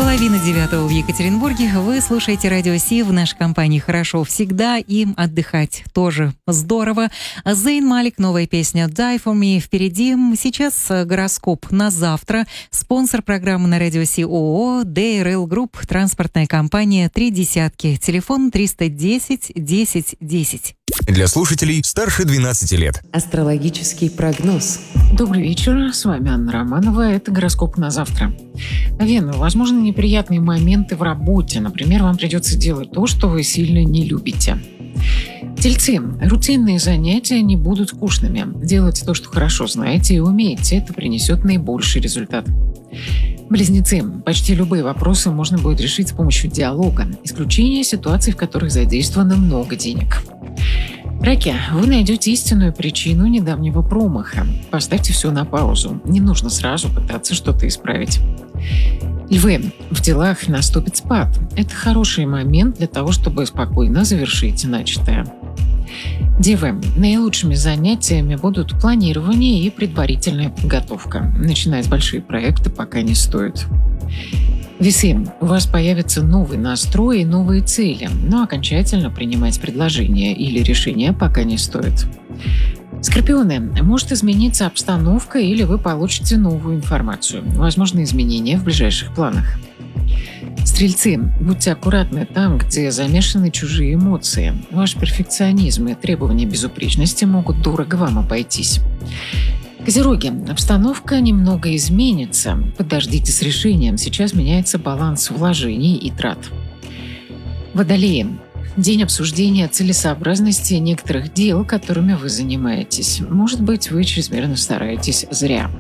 8:30 в Екатеринбурге. Вы слушаете Радио Си. В нашей компании хорошо всегда, и отдыхать тоже здорово. Зейн Малик, новая песня «Die for me» впереди. Сейчас гороскоп на завтра. Спонсор программы на Радио Си ООО «ДРЛ Групп», транспортная компания «Три десятки». Телефон 310 10 10. Для слушателей старше 12 лет. Астрологический прогноз. Добрый вечер, с вами Анна Романова. Это гороскоп на завтра. Вена, возможно, неприятные моменты в работе. Например, вам придется делать то, что вы сильно не любите. Тельцы, рутинные занятия не будут скучными. Делайте то, что хорошо знаете и умеете. Это принесет наибольший результат. Близнецы, почти любые вопросы можно будет решить с помощью диалога. Исключение ситуаций, в которых задействовано много денег. Раки, вы найдете истинную причину недавнего промаха. Поставьте все на паузу. Не нужно сразу пытаться что-то исправить. Львы, в делах наступит спад. Это хороший момент для того, чтобы спокойно завершить начатое. Девы, наилучшими занятиями будут планирование и предварительная подготовка. Начинать большие проекты пока не стоит. Весы, у вас появится новый настрой и новые цели, но окончательно принимать предложения или решения пока не стоит. Скорпионы, может измениться обстановка или вы получите новую информацию. Возможны изменения в ближайших планах. Стрельцы, будьте аккуратны там, где замешаны чужие эмоции. Ваш перфекционизм и требования безупречности могут дорого вам обойтись. Козероги, обстановка немного изменится. Подождите с решением, сейчас меняется баланс вложений и трат. Водолеи, день обсуждения целесообразности некоторых дел, которыми вы занимаетесь. Может быть, вы чрезмерно стараетесь зря.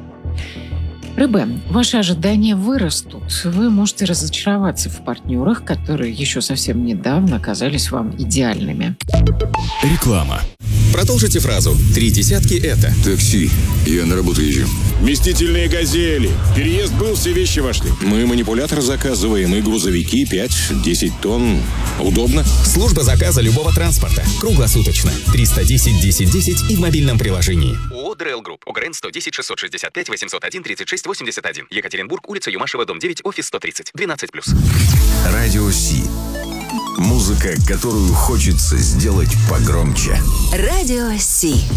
Рыбы, ваши ожидания вырастут. Вы можете разочароваться в партнерах, которые еще совсем недавно казались вам идеальными. Реклама. Продолжите фразу. Три десятки это. Такси. Я на работу езжу. Вместительные «Газели». Переезд был, все вещи вошли. Мы манипулятор заказываем и грузовики 5-10 тонн. Удобно. Служба заказа любого транспорта. Круглосуточно. 310 10 10 и в мобильном приложении. ООО «ДРЛ Групп». УГРН 110 665 801 36 81. Екатеринбург, улица Юмашева, дом 9, офис 130. 12+. Радио Си. Музыка, которую хочется сделать погромче. Радио Си.